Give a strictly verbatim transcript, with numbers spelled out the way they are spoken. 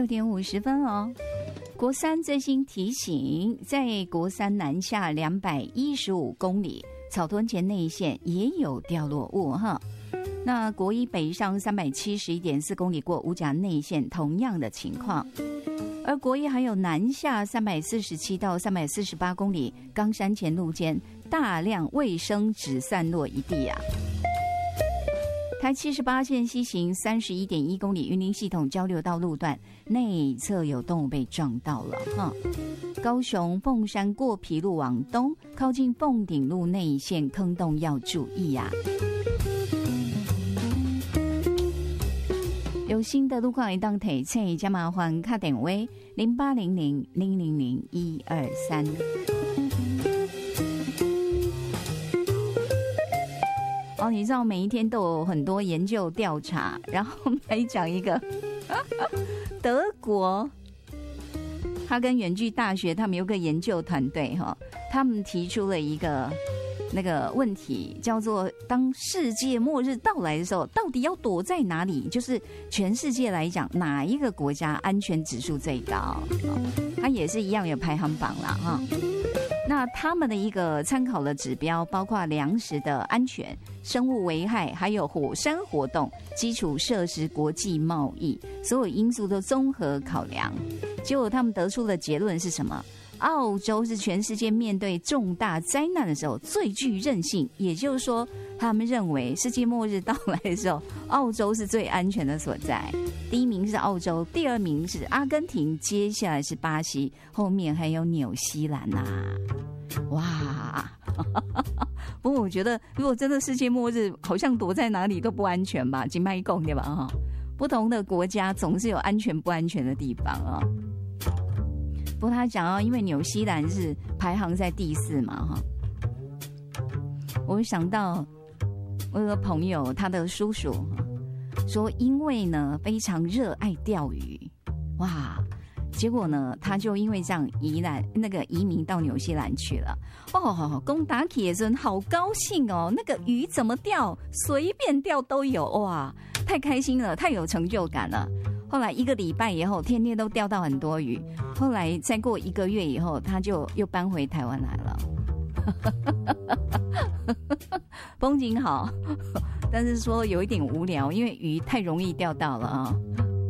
六点五十分哦。国三最新提醒，在国三南下两百一十五公里草屯前内线也有掉落物哈。那国一北上三百七十一点四公里过五甲内线，同样的情况。而国一还有南下三百四十七到三百四十八公里冈山前路间，大量卫生纸散落一地啊。台七十八线西行三十一点一公里云林系统交流道路段内侧有动物被撞到了哈。高雄凤山过皮路往东，靠近凤顶路内线坑洞要注意啊。有新的路况一档提醒，加麻烦打电话零八零零零零零一二三。哦，你知道每一天都有很多研究调查，然后我们来讲一个德国，他跟远距大学他们有个研究团队哈，他们提出了一个那个问题，叫做当世界末日到来的时候，到底要躲在哪里？就是全世界来讲，哪一个国家安全指数最高？它也是一样有排行榜啦哈。那他们的一个参考的指标包括粮食的安全、生物危害，还有火山活动、基础设施、国际贸易，所有因素都综合考量。结果他们得出的结论是什么？澳洲是全世界面对重大灾难的时候最具韧性，也就是说，他们认为世界末日到来的时候，澳洲是最安全的所在。第一名是澳洲，第二名是阿根廷，接下来是巴西，后面还有纽西兰呐、啊。哇！不过我觉得，如果真的世界末日，好像躲在哪里都不安全吧？金麦贡对吧？哈，不同的国家总是有安全不安全的地方啊。不过他讲啊，因为纽西兰是排行在第四嘛，哈。我想到我有个朋友，他的叔叔说，因为呢非常热爱钓鱼，哇！结果呢，他就因为这样移兰那个移民到纽西兰去了。哦，公打起的人好高兴哦，那个鱼怎么钓，随便钓都有，哇，太开心了，太有成就感了。后来一个礼拜以后，天天都钓到很多鱼。后来再过一个月以后，他就又搬回台湾来了。风景好，但是说有一点无聊，因为鱼太容易钓到了啊、哦。